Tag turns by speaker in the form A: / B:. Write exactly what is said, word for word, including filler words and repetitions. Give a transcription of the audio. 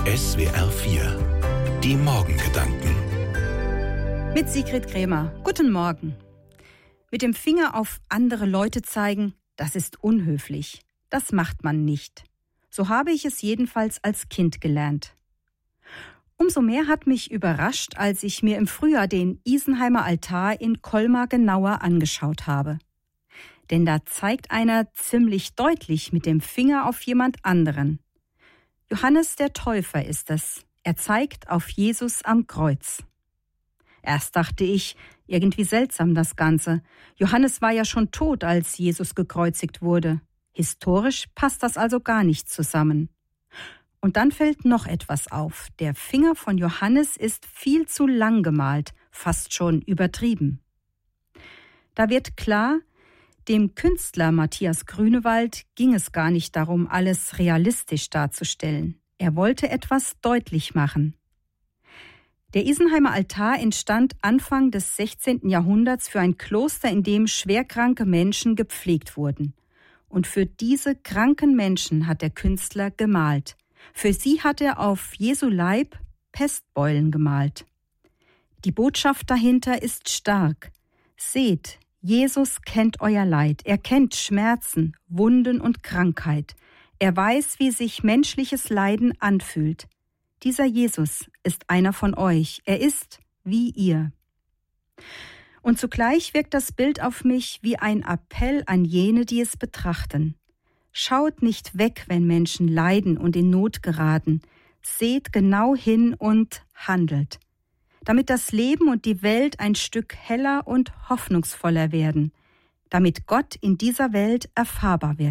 A: S W R vier. Die Morgengedanken.
B: Mit Sigrid Krämer. Guten Morgen. Mit dem Finger auf andere Leute zeigen, das ist unhöflich. Das macht man nicht. So habe ich es jedenfalls als Kind gelernt. Umso mehr hat mich überrascht, als ich mir im Frühjahr den Isenheimer Altar in Colmar genauer angeschaut habe. Denn da zeigt einer ziemlich deutlich mit dem Finger auf jemand anderen. Johannes der Täufer ist es. Er zeigt auf Jesus am Kreuz. Erst dachte ich, irgendwie seltsam das Ganze. Johannes war ja schon tot, als Jesus gekreuzigt wurde. Historisch passt das also gar nicht zusammen. Und dann fällt noch etwas auf. Der Finger von Johannes ist viel zu lang gemalt, fast schon übertrieben. Da wird klar, dem Künstler Matthias Grünewald ging es gar nicht darum, alles realistisch darzustellen. Er wollte etwas deutlich machen. Der Isenheimer Altar entstand Anfang des sechzehnten Jahrhunderts für ein Kloster, in dem schwerkranke Menschen gepflegt wurden. Und für diese kranken Menschen hat der Künstler gemalt. Für sie hat er auf Jesu Leib Pestbeulen gemalt. Die Botschaft dahinter ist stark. Seht, Jesus kennt euer Leid. Er kennt Schmerzen, Wunden und Krankheit. Er weiß, wie sich menschliches Leiden anfühlt. Dieser Jesus ist einer von euch. Er ist wie ihr. Und zugleich wirkt das Bild auf mich wie ein Appell an jene, die es betrachten. Schaut nicht weg, wenn Menschen leiden und in Not geraten. Seht genau hin und handelt, damit das Leben und die Welt ein Stück heller und hoffnungsvoller werden, damit Gott in dieser Welt erfahrbar wird.